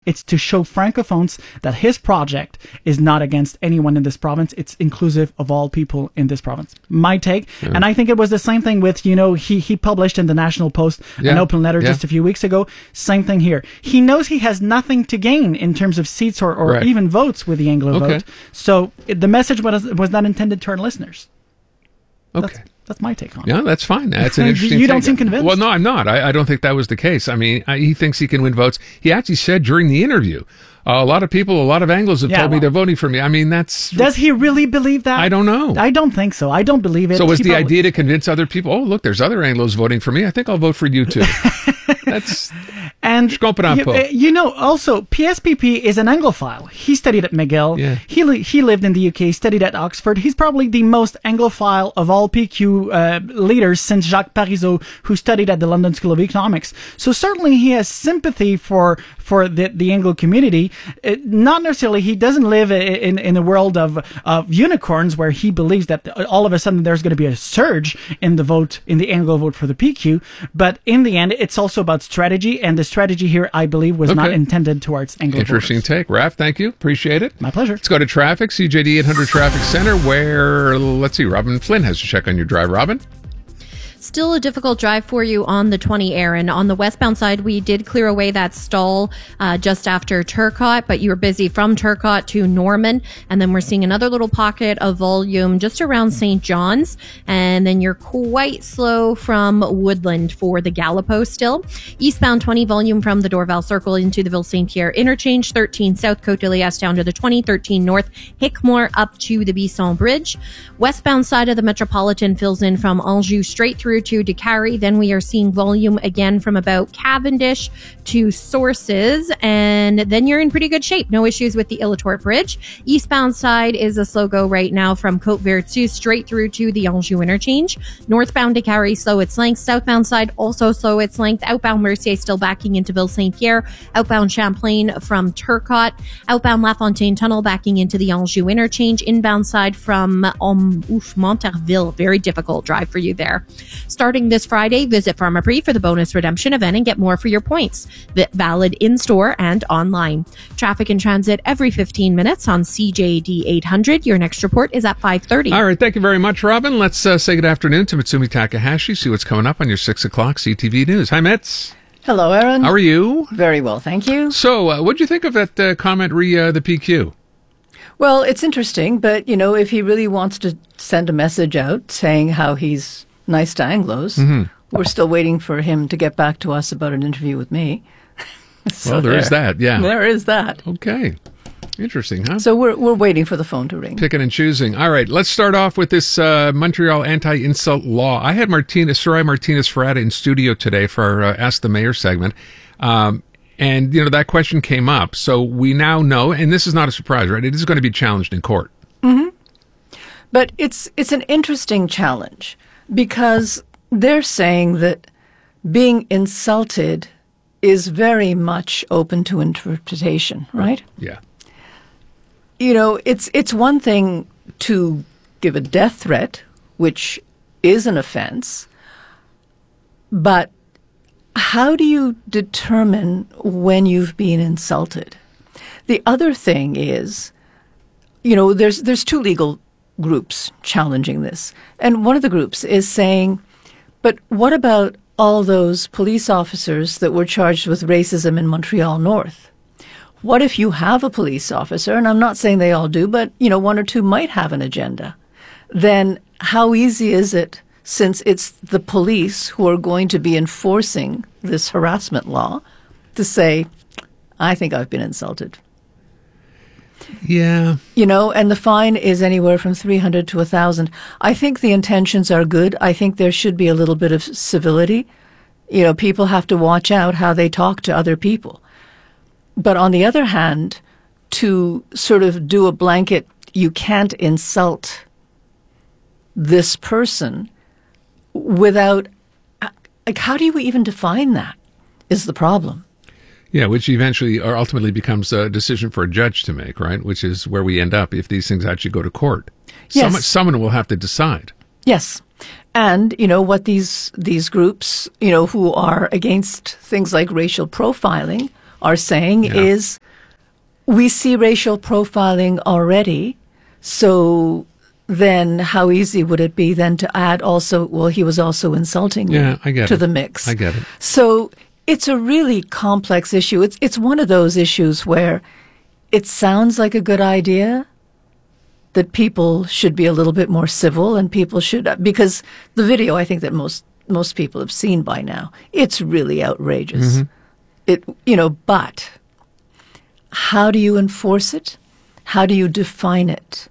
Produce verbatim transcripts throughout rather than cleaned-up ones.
It's to show Francophones that his project is not against anyone in this province. It's inclusive of all people in this province. My take. Yeah. And I think it was the same thing with, you know, he, he published in the National Post yeah. an open letter yeah. just a few weeks ago. Same thing here. He knows he has nothing to gain in terms of seats or, or right. even votes with the Anglo okay. vote. So it, the message was, was not intended to our listeners. Okay. That's, that's my take on yeah, it. Yeah, that's fine. That's an interesting You take. don't seem convinced. Well, no, I'm not. I, I don't think that was the case. I mean, I, he thinks he can win votes. He actually said during the interview, uh, a lot of people, a lot of Anglos have yeah, told well, me they're voting for me. I mean, that's... Does he really believe that? I don't know. I don't think so. I don't believe it. So was he the probably... idea to convince other people, oh, look, there's other Anglos voting for me. I think I'll vote for you too. That's... And you, you know, also P S P P is an Anglophile. He studied at McGill. Yeah. He li- he lived in the U K, studied at Oxford. He's probably the most Anglophile of all P Q uh, leaders since Jacques Parizeau, who studied at the London School of Economics. So certainly he has sympathy for for the, the Anglo community. It, not necessarily, he doesn't live in in a world of of unicorns where he believes that all of a sudden there's going to be a surge in the vote, in the Anglo vote for the P Q. But in the end, it's also about strategy, and the strategy here, I believe, was okay. not intended towards Anglo Interesting voters. take. Raph, thank you. Appreciate it. My pleasure. Let's go to traffic. C J D eight hundred Traffic Center, where, let's see, Robin Flynn has to check on your drive. Robin? Still a difficult drive for you on the twenty, Aaron. On the westbound side, we did clear away that stall uh, just after Turcotte, but you were busy from Turcotte to Norman. And then we're seeing another little pocket of volume just around Saint John's. And then you're quite slow from Woodland for the Gallipo still. Eastbound twenty volume from the Dorval Circle into the Ville Saint Pierre interchange. thirteen South Côte de Liesse down to the twenty. thirteen North Hickmore up to the Bisson Bridge. Westbound side of the Metropolitan fills in from Anjou straight through to Décarie. Then we are seeing volume again from about Cavendish to Sources, and then you're in pretty good shape. No issues with the Illatort Bridge. Eastbound side is a slow go right now from Côte Vertu straight through to the Anjou interchange. Northbound Décarie slow its length. Southbound side also slow its length. Outbound Mercier still backing into Ville Saint Pierre. Outbound Champlain from Turcotte. Outbound La Fontaine Tunnel backing into the Anjou interchange. Inbound side from um, oof, Montarville. Very difficult drive for you there. Starting this Friday, visit Pharmaprix for the bonus redemption event and get more for your points. Valid in-store and online. Traffic and transit every fifteen minutes on C J D eight hundred. Your next report is at five thirty. All right. Thank you very much, Robin. Let's uh, say good afternoon to Mitsumi Takahashi. See what's coming up on your six o'clock C T V News. Hi, Mits. Hello, Aaron. How are you? Very well, thank you. So, uh, what do you think of that uh, comment re uh, the P Q? Well, it's interesting, but, you know, if he really wants to send a message out saying how he's nice to Anglos, mm-hmm. we're still waiting for him to get back to us about an interview with me. so well, there, there is that, yeah. There is that. Okay. Interesting, huh? So we're we're waiting for the phone to ring. Picking and choosing. All right, let's start off with this uh, Montreal anti-insult law. I had Martina, Soraya Martinez-Ferrata in studio today for our uh, Ask the Mayor segment. Um, and, you know, that question came up. So we now know, and this is not a surprise, right? It is going to be challenged in court. Mm-hmm. But it's it's an interesting challenge because they're saying that being insulted is very much open to interpretation, right? Yeah. You know, it's it's one thing to give a death threat, which is an offense, but how do you determine when you've been insulted? The other thing is, you know, there's there's two legal groups challenging this. And one of the groups is saying, but what about all those police officers that were charged with racism in Montreal North? What if you have a police officer, and I'm not saying they all do, but, you know, one or two might have an agenda. Then how easy is it, since it's the police who are going to be enforcing this harassment law, to say, I think I've been insulted? Yeah. You know, and the fine is anywhere from three hundred to one thousand. I think the intentions are good. I think there should be a little bit of civility. You know, people have to watch out how they talk to other people. But on the other hand, to sort of do a blanket, you can't insult this person without, like, how do you even define that is the problem. Yeah, which eventually or ultimately becomes a decision for a judge to make, right? Which is where we end up if these things actually go to court. Yes. Someone, someone will have to decide. Yes. And, you know, what these these groups, you know, who are against things like racial profiling are saying yeah. is we see racial profiling already, so then how easy would it be then to add also, well, he was also insulting yeah, me I get to it. the mix. I get it. So it's a really complex issue. It's it's one of those issues where it sounds like a good idea that people should be a little bit more civil and people should, because the video I think that most most people have seen by now, it's really outrageous. Mm-hmm. It, you know, but how do you enforce it? How do you define it?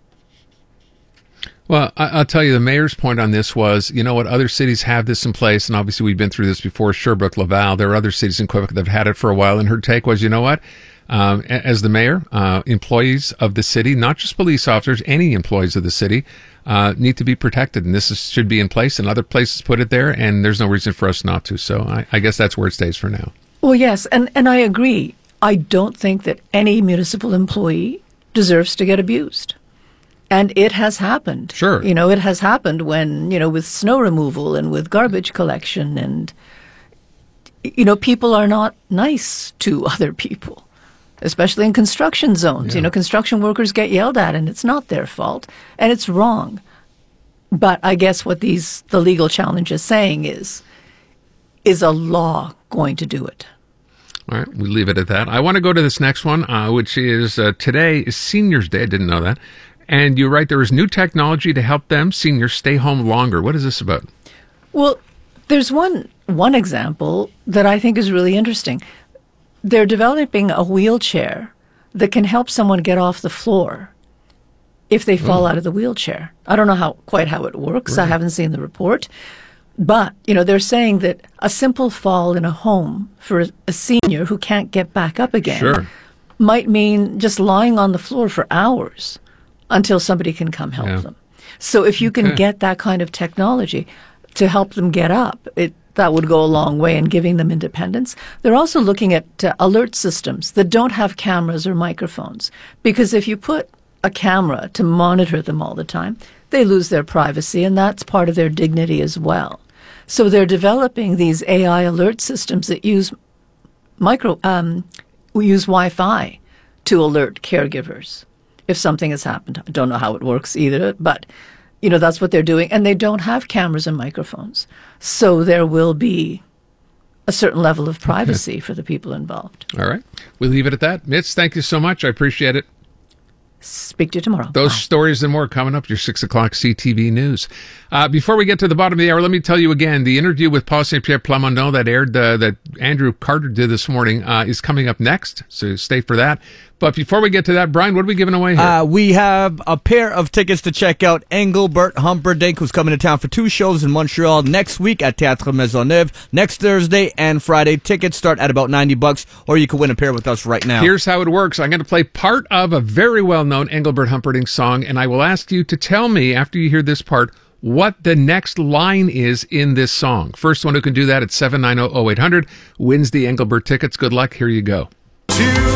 Well, I'll tell you, the mayor's point on this was, you know what, other cities have this in place, and obviously we've been through this before, Sherbrooke, Laval. There are other cities in Quebec that have had it for a while, and her take was, you know what, um, as the mayor, uh, employees of the city, not just police officers, any employees of the city, uh, need to be protected, and this is, should be in place, and other places put it there, and there's no reason for us not to. So I, I guess that's where it stays for now. Well, yes, and, and I agree. I don't think that any municipal employee deserves to get abused. And it has happened. Sure. You know, it has happened when, you know, with snow removal and with garbage collection and, you know, people are not nice to other people, especially in construction zones. Yeah. You know, construction workers get yelled at and it's not their fault and it's wrong. But I guess what these, the legal challenge is saying is, is a law going to do it? All right, we leave it at that. I want to go to this next one, uh, which is uh, today is Seniors Day. I didn't know that. And you write there is new technology to help them, seniors, stay home longer. What is this about? Well, there's one one example that I think is really interesting. They're developing a wheelchair that can help someone get off the floor if they fall oh. out of the wheelchair. I don't know how quite how it works. Right. I haven't seen the report. But, you know, they're saying that a simple fall in a home for a, a senior who can't get back up again sure. might mean just lying on the floor for hours until somebody can come help yeah. them. So if you can okay. get that kind of technology to help them get up, it that would go a long way in giving them independence. They're also looking at uh, alert systems that don't have cameras or microphones, because if you put a camera to monitor them all the time, they lose their privacy, and that's part of their dignity as well. So they're developing these A I alert systems that use micro um, use Wi-Fi to alert caregivers if something has happened. I don't know how it works either, but, you know, that's what they're doing. And they don't have cameras and microphones. So there will be a certain level of privacy okay. for the people involved. All right. We'll leave it at that. Mitz, thank you so much. I appreciate it. Speak to you tomorrow. Those Bye. Stories and more coming up, your six o'clock C T V News. Uh, before we get to the bottom of the hour, let me tell you again, the interview with Paul Saint Pierre Plamondon that aired, uh, that Andrew Carter did this morning, uh, is coming up next. So stay for that. But before we get to that, Brian, what are we giving away here? Uh, we have a pair of tickets to check out Engelbert Humperdinck, who's coming to town for two shows in Montreal next week at Théâtre Maisonneuve, next Thursday and Friday. Tickets start at about ninety bucks, or you can win a pair with us right now. Here's how it works. I'm going to play part of a very well-known Engelbert Humperdinck song, and I will ask you to tell me, after you hear this part, what the next line is in this song. First one who can do that at seven nine zero, zero eight hundred wins the Engelbert tickets. Good luck. Here you go. Two.